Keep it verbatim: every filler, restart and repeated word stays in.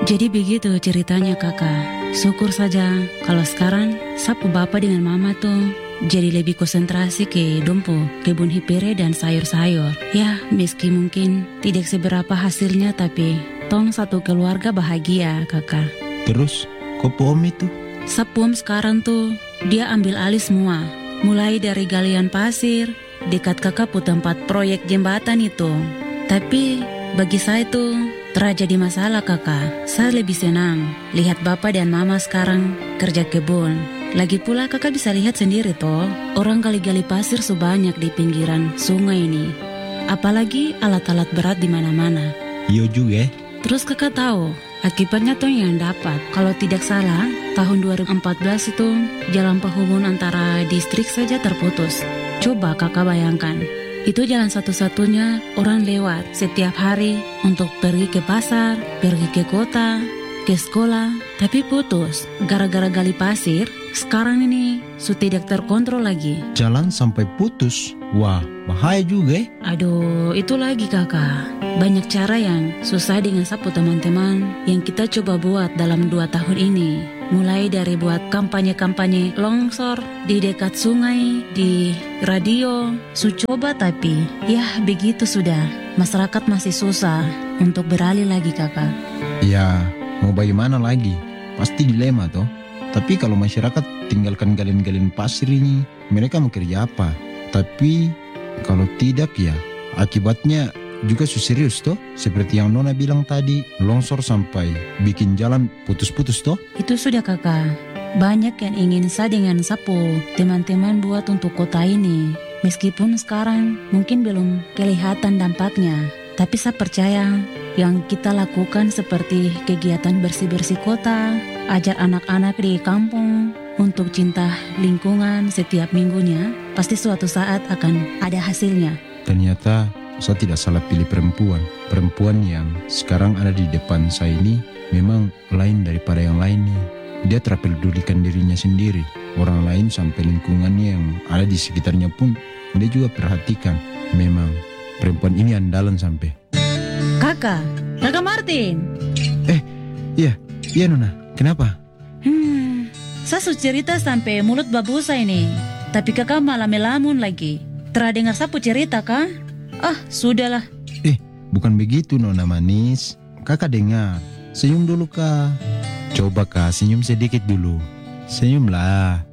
Jadi begitu ceritanya kakak. Syukur saja kalau sekarang sapu bapak dengan mama tuh jadi lebih konsentrasi ke dompo, kebun hipere dan sayur-sayur. Ya, meski mungkin tidak seberapa hasilnya, tapi tong satu keluarga bahagia kakak. Terus, kok om itu? Sapu om sekarang tuh dia ambil alih semua. Mulai dari galian pasir dekat kakak pu tempat proyek jembatan itu. Tapi bagi saya tuh terjadi masalah kakak. Saya lebih senang lihat bapak dan mama sekarang kerja kebun. Lagi pula kakak bisa lihat sendiri toh, orang gali-gali pasir sebanyak di pinggiran sungai ini. Apalagi alat-alat berat di mana-mana. Iya juga. Terus kakak tahu akibatnya tuh yang dapat. Kalau tidak salah, tahun dua ribu empat belas itu jalan penghubung antara distrik saja terputus. Coba kakak bayangkan, itu jalan satu-satunya orang lewat setiap hari untuk pergi ke pasar, pergi ke kota, ke sekolah. Tapi putus, gara-gara gali pasir. Sekarang ini sudah tidak terkontrol lagi. Jalan sampai putus? Wah, bahaya juga. Aduh, itu lagi kakak. Banyak cara yang susah dengan sapu teman-teman yang kita coba buat dalam dua tahun ini. Mulai dari buat kampanye-kampanye longsor di dekat sungai, di radio. Su coba tapi ya begitu sudah. Masyarakat masih susah untuk beralih lagi kakak. Ya, mau bagaimana lagi? Pasti dilema toh. Tapi kalau masyarakat tinggalkan galian-galian pasir ini, mereka mau kerja apa? Tapi kalau tidak ya, akibatnya juga serius toh. Seperti yang Nona bilang tadi, longsor sampai bikin jalan putus-putus toh. Itu sudah kakak. Banyak yang ingin saya dengan sapu teman-teman buat untuk kota ini. Meskipun sekarang mungkin belum kelihatan dampaknya. Tapi saya percaya yang kita lakukan seperti kegiatan bersih-bersih kota, ajar anak-anak di kampung untuk cinta lingkungan setiap minggunya, pasti suatu saat akan ada hasilnya. Ternyata saya tidak salah pilih perempuan. Perempuan yang sekarang ada di depan saya ini memang lain daripada yang lain nih. Dia terpedulikan dirinya sendiri. Orang lain sampai lingkungannya yang ada di sekitarnya pun dia juga perhatikan. Memang perempuan ini andalan sampai. Kakak, kakak Martin. Eh, iya, iya Nona. Kenapa? Hmm, saya sudah cerita sampai mulut babusa ini. Tapi kakak malah melamun lagi. Telah dengar sapu cerita kah? Ah, sudahlah. Eh, bukan begitu Nona manis. Kakak dengar. Senyum dulu kak. Coba kak, senyum sedikit dulu. Senyumlah.